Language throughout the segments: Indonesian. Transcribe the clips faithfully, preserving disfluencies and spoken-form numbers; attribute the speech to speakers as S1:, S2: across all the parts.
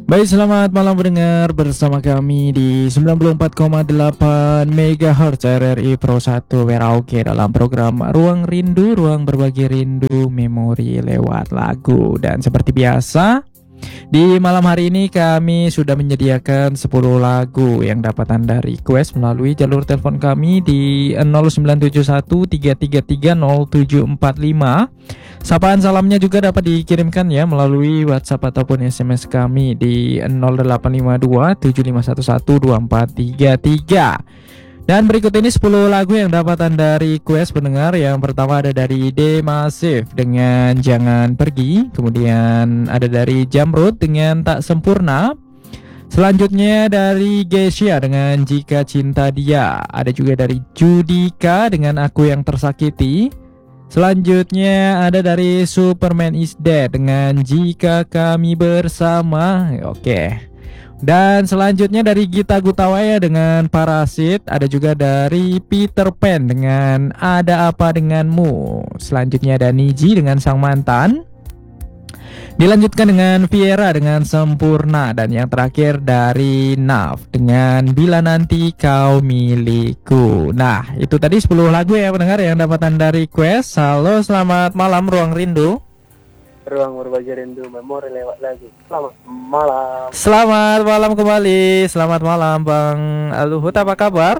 S1: Baik, selamat malam pendengar bersama kami di sembilan puluh empat koma delapan megahertz R R I Pro satu Merauke dalam program Ruang Rindu, ruang berbagi rindu memori lewat lagu. Dan seperti biasa, di malam hari ini kami sudah menyediakan sepuluh lagu yang dapat Anda request melalui jalur telepon kami di nol sembilan tujuh satu tiga tiga tiga nol tujuh empat lima. Sapaan salamnya juga dapat dikirimkan ya melalui WhatsApp ataupun S M S kami di nol delapan lima dua tujuh lima satu satu dua empat tiga tiga. Dan berikut ini sepuluh lagu yang dapat Anda request pendengar. Yang pertama ada dari D Massive dengan Jangan Pergi. Kemudian ada dari Jamrud dengan Tak Sempurna. Selanjutnya dari Geisha dengan Jika Cinta Dia. Ada juga dari Judika dengan Aku Yang Tersakiti. Selanjutnya ada dari Superman is Dead dengan Jika Kami Bersama. Oke. Dan selanjutnya dari Gita Gutawaya dengan Parasit. Ada juga dari Peter Pan dengan Ada Apa Denganmu. Selanjutnya ada Niji dengan Sang Mantan. Dilanjutkan dengan Viera dengan Sempurna. Dan yang terakhir dari Naf dengan Bila Nanti Kau Milikku. Nah, itu tadi sepuluh lagu ya pendengar yang dapat Anda request. Halo, selamat malam Ruang Rindu.
S2: Ruang berbagi rindu memori lewat lagu. Selamat malam.
S1: Selamat malam kembali. Selamat malam Bang Luhut, apa kabar?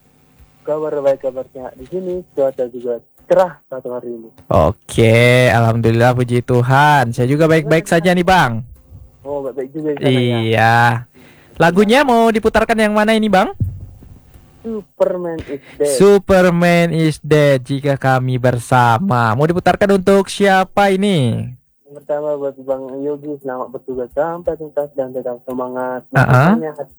S2: Kabar baik kabarnya. Di sini cuaca juga cerah satu hari ini.
S1: Oke, alhamdulillah puji Tuhan. Saya juga baik-baik saja nih Bang.
S2: Oh, baik-baik juga di sana ya.
S1: Iya. Lagunya mau diputarkan yang mana ini Bang?
S2: Superman is Dead.
S1: Superman is Dead, Jika Kami Bersama. Mau diputarkan untuk siapa ini?
S2: Yang pertama buat Bang Yogi, selamat bertugas sampai tuntas dan tetap semangat.
S1: Uh-uh.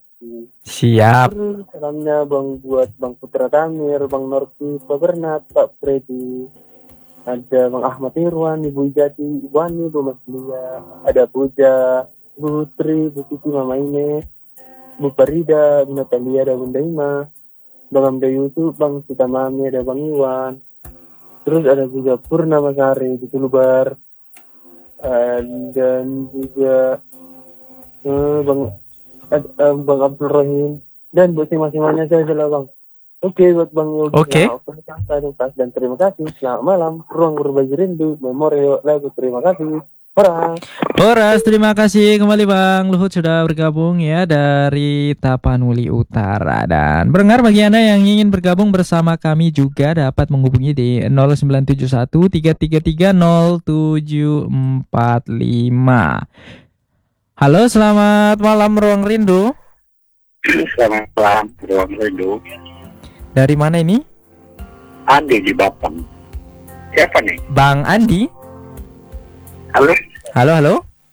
S1: Siap.
S2: Terus salamnya Bang buat Bang Putra Tamir, Bang Norki, Pak Bernat, Pak Freddy. Ada Bang Ahmad Irwan, Ibu Jati, Ibu Ani, Bu Maslia. Ada Puja, Bu Putri, Bu Titi, Mama Ine, Bu Farida, Bu Natalia, ada Bunda Ima, Bang Amda Yusuf, Bang Sita Mami, ada Bang Iwan. Terus ada juga Purnama Sari di Tulubar. Uh, dan juga uh, Bang uh, uh, Bang Abdul Rahim dan buat masing-masingnya saya adalah Bang. Oke, okay, buat Bang Yogi.
S1: Oke.
S2: Okay. Dan terima kasih. Selamat malam. Ruang berbagi rindu memori lagu. Terima kasih. Horas.
S1: Horas, terima kasih kembali Bang Luhut sudah bergabung ya dari Tapanuli Utara. Dan pendengar bagi Anda yang ingin bergabung bersama kami juga dapat menghubungi di nol sembilan tujuh satu tiga tiga tiga nol tujuh empat lima. Halo, selamat malam Ruang Rindu.
S3: Selamat malam Ruang Rindu.
S1: Dari mana ini?
S3: Andi di Batam. Siapa nih?
S1: Bang Andi.
S3: Halo.
S1: Halo, halo.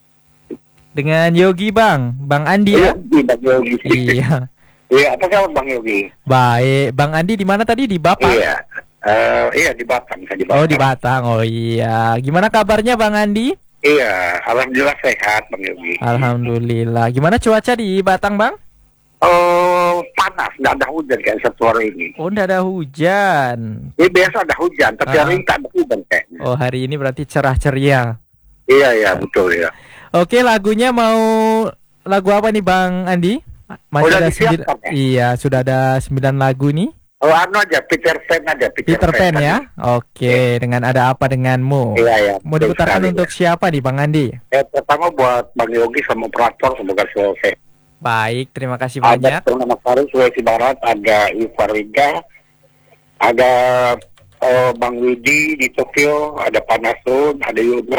S1: Dengan Yogi Bang, Bang Andi ya?
S3: Bang Yogi.
S1: Iya.
S3: Iya, apa kabar Bang Yogi?
S1: Baik, Bang Andi di mana tadi? Di Batam?
S3: Iya. Uh, iya di Batam, saya di Batam.
S1: Oh, di Batang. Oh iya. Gimana kabarnya Bang Andi?
S3: Iya, alhamdulillah sehat Bang Yogi.
S1: Alhamdulillah. Gimana cuaca di Batang, Bang?
S3: Oh, panas, nggak ada hujan kayak satu hari ini.
S1: Oh, nggak ada hujan.
S3: Ini biasa ada hujan, tapi
S1: Ah.
S3: hari ini tak ada hujan kayaknya.
S1: Oh, hari ini berarti cerah ceria.
S3: Iya, iya, betul ya.
S1: Oke, lagunya mau lagu apa nih Bang Andi? Masih
S3: Udah
S1: ada
S3: disiapkan,
S1: sembilan.
S3: ya?
S1: Iya, sudah ada sembilan lagu nih.
S3: Oh, anu aja, Peter Pan aja, Peter,
S1: Peter Pan
S3: aja.
S1: ya. Oke, dengan Ada Apa Denganmu.
S3: Iya, iya.
S1: Mau
S3: betul
S1: diputarkan
S3: sekali,
S1: untuk
S3: ya.
S1: siapa nih Bang Andi?
S3: Eh, pertama buat Bang Yogi sama operator, semoga selesai.
S1: Baik, terima kasih
S3: Ada
S1: banyak.
S3: Purnama Sari, Sulawesi Barat, ada Iva Riga, ada uh, Bang Widi di Tokyo, ada Panasun, ada Yoga.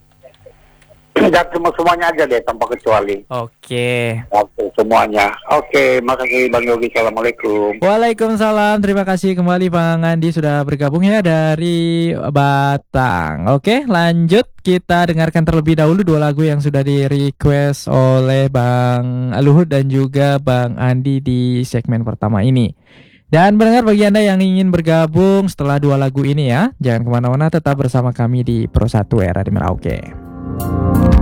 S3: Dan semua semuanya aja deh tanpa kecuali.
S1: Oke.
S3: Oke, semuanya. Oke, makasih Bang Yogi. Assalamualaikum.
S1: Waalaikumsalam. Terima kasih kembali Bang Andi sudah bergabung ya dari Batang. Oke, lanjut kita dengarkan terlebih dahulu dua lagu yang sudah di request oleh Bang Luhut dan juga Bang Andi di segmen pertama ini. Dan pendengar bagi Anda yang ingin bergabung setelah dua lagu ini ya, jangan kemana-mana, tetap bersama kami di Pro satu Era di Merauke.